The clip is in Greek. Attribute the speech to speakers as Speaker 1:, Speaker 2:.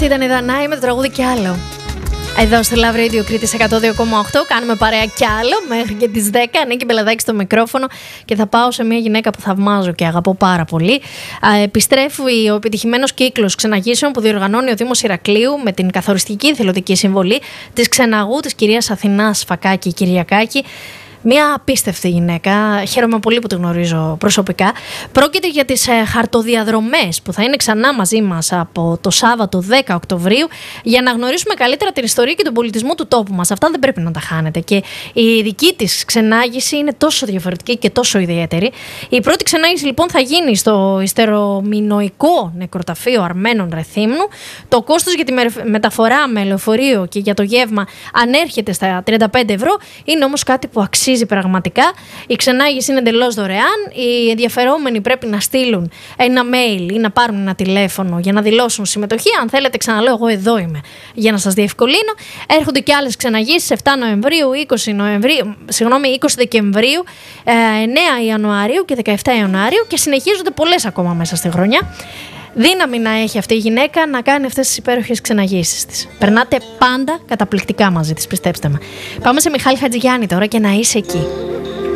Speaker 1: ήταν η Δανάη με το τραγούδι «Κι άλλο». Εδώ στο Love Radio Κρήτης 102,8 κάνουμε παρέα κι άλλο μέχρι και τις 10. Νίκη Μπελαδάκη στο μικρόφωνο και θα πάω σε μια γυναίκα που θαυμάζω και αγαπώ πάρα πολύ. Επιστρέφει ο επιτυχημένος κύκλος ξεναγήσεων που διοργανώνει ο Δήμος Ηρακλείου με την καθοριστική θελοντική συμβολή της ξεναγού της κυρίας Αθηνάς Φακάκη Κυριακάκη. Μια απίστευτη γυναίκα, χαίρομαι πολύ που τη γνωρίζω προσωπικά. Πρόκειται για τις χαρτοδιαδρομές που θα είναι ξανά μαζί μας από το Σάββατο 10 Οκτωβρίου για να γνωρίσουμε καλύτερα την ιστορία και τον πολιτισμό του τόπου μας. Αυτά δεν πρέπει να τα χάνετε και η δική της ξενάγηση είναι τόσο διαφορετική και τόσο ιδιαίτερη. Η πρώτη ξενάγηση λοιπόν θα γίνει στο Ιστερομινοϊκό Νεκροταφείο Αρμένων Ρεθύμνου. Το κόστος για τη μεταφορά με λεωφορείο και για το γεύμα ανέρχεται στα 35 ευρώ. Είναι όμως κάτι που αξίζει πραγματικά. Η ξενάγηση είναι εντελώς δωρεάν. Οι ενδιαφερόμενοι πρέπει να στείλουν ένα mail ή να πάρουν ένα τηλέφωνο για να δηλώσουν συμμετοχή. Αν θέλετε, ξαναλέω, εγώ εδώ είμαι για να σας διευκολύνω. Έρχονται και άλλες ξεναγήσεις 7 Νοεμβρίου, 20 Δεκεμβρίου, 9 Ιανουαρίου και 17 Ιανουαρίου και συνεχίζονται πολλές ακόμα μέσα στη χρονιά. Δύναμη να έχει αυτή η γυναίκα να κάνει αυτές τις υπέροχες ξεναγήσεις της. Περνάτε πάντα καταπληκτικά μαζί της, πιστέψτε με. Πάμε σε Μιχάλη Χατζηγιάννη τώρα και να είσαι εκεί.